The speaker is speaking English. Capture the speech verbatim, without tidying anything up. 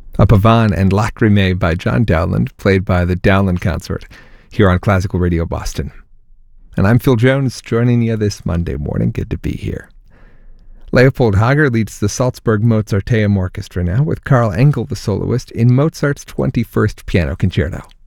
A Pavane and Lacrimae by John Dowland, played by the Dowland Consort, here on Classical Radio Boston. And I'm Phil Jones, joining you this Monday morning. Good to be here. Leopold Hager leads the Salzburg Mozarteum Orchestra now, with Karl Engel, the soloist, in Mozart's twenty-first Piano Concerto.